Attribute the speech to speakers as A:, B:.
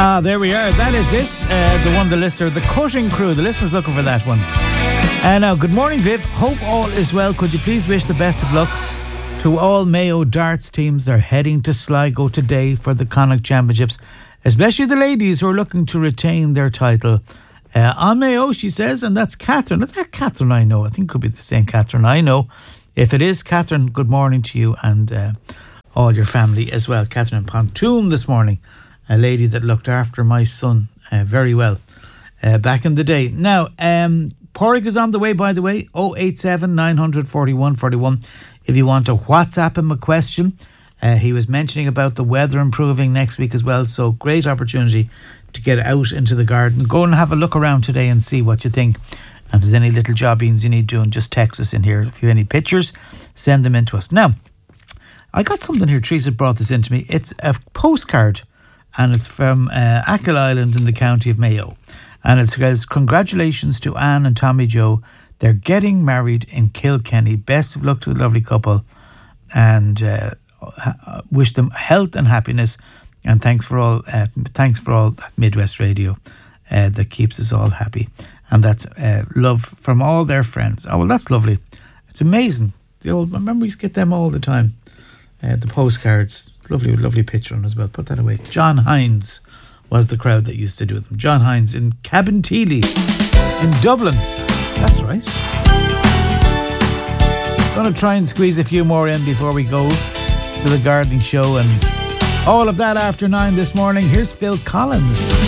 A: There we are. That is it. The listener, the cutting crew. The listener's looking for that one. Now, good morning, Viv. Hope all is well. Could you please wish the best of luck to all Mayo darts teams? They're heading to Sligo today for the Connacht Championships, especially the ladies who are looking to retain their title. On Mayo, she says, and that's Catherine. Is that Catherine I know? I think it could be the same Catherine I know. If it is, Catherine, good morning to you and all your family as well. Catherine in Pontoon this morning, a lady that looked after my son very well back in the day. Now, Porrig is on the way, by the way, 087 941 41. If you want to WhatsApp him a question, he was mentioning about the weather improving next week as well, so great opportunity to get out into the garden. Go and have a look around today and see what you think. And if there's any little jobbings you need doing, just text us in here. If you have any pictures, send them in to us. Now, I got something here. Teresa brought this in to me. It's a postcard, and it's from Achill Island in the county of Mayo. And it says, congratulations to Anne and Tommy Joe. They're getting married in Kilkenny. Best of luck to the lovely couple. And wish them health and happiness. And thanks for all that Midwest Radio that keeps us all happy. And that's love from all their friends. Oh, well, that's lovely. It's amazing. I remember we used to get them all the time. The postcards. Lovely, lovely picture on them as well. Put that away. John Hines was the crowd that used to do them. John Hines in Cabinteely in Dublin. That's right. Going to try and squeeze a few more in before we go to the gardening show and all of that after 9 this morning. Here's Phil Collins.